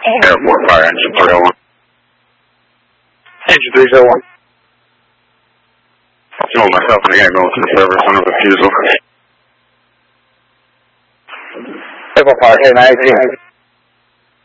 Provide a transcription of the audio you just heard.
Airport Fire Engine 301. Engine 301. Fuel myself and the guy going to the server center with refusal. Airport Fire, hey, 19.